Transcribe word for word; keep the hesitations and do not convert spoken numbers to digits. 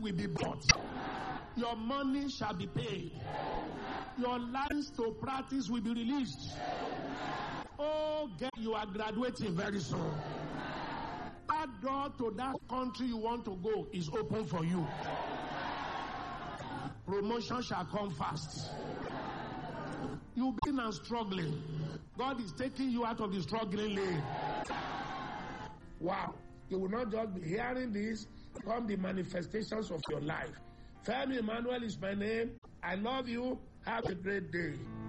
will be bought. Your money shall be paid. Your lines to practice will be released. Oh, girl, you are graduating very soon. That door to that country you want to go is open for you. Promotion shall come fast. You've been and struggling. God is taking you out of the struggling lane. Wow. You will not just be hearing this, come the manifestations of your life. Femi Emmanuel is my name. I love you. Have a great day.